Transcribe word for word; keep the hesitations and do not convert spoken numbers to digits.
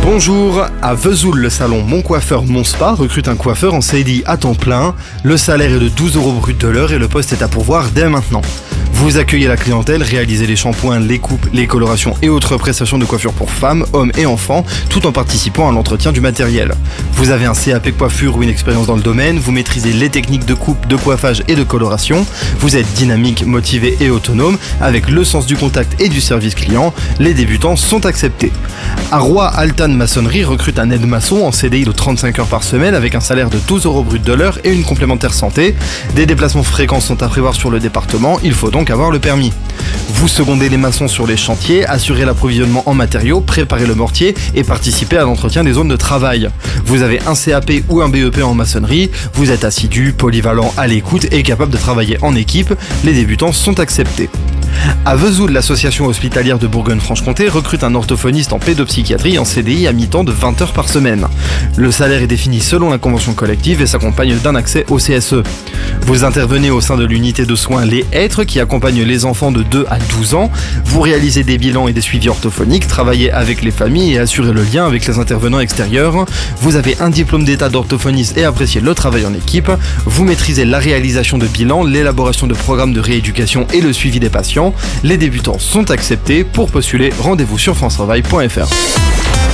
Bonjour, à Vesoul, le salon Mon Coiffeur Mon Spa recrute un coiffeur en C D I à temps plein. Le salaire est de douze euros brut de l'heure et le poste est à pourvoir dès maintenant. Vous accueillez la clientèle, réalisez les shampoings, les coupes, les colorations et autres prestations de coiffure pour femmes, hommes et enfants, tout en participant à l'entretien du matériel. Vous avez un C A P coiffure ou une expérience dans le domaine, vous maîtrisez les techniques de coupe, de coiffage et de coloration, vous êtes dynamique, motivé et autonome, avec le sens du contact et du service client, les débutants sont acceptés. Arroy Altan Maçonnerie recrute un aide-maçon en C D I de trente-cinq heures par semaine avec un salaire de douze euros brut de l'heure et une complémentaire santé. Des déplacements fréquents sont à prévoir sur le département, il faut donc avoir le permis. Vous secondez les maçons sur les chantiers, assurez l'approvisionnement en matériaux, préparez le mortier et participez à l'entretien des zones de travail. Vous avez un C A P ou un B E P en maçonnerie, vous êtes assidu, polyvalent, à l'écoute et capable de travailler en équipe, les débutants sont acceptés. À Vesoul, l'association hospitalière de Bourgogne-Franche-Comté recrute un orthophoniste en pédopsychiatrie en C D I à mi-temps de vingt heures par semaine. Le salaire est défini selon la convention collective et s'accompagne d'un accès au C S E. Vous intervenez au sein de l'unité de soins Les Hêtres qui accompagne les enfants de deux à douze ans. Vous réalisez des bilans et des suivis orthophoniques, travaillez avec les familles et assurez le lien avec les intervenants extérieurs. Vous avez un diplôme d'état d'orthophoniste et appréciez le travail en équipe. Vous maîtrisez la réalisation de bilans, l'élaboration de programmes de rééducation et le suivi des patients. Les débutants sont acceptés. Pour postuler, rendez-vous sur france travail point f r.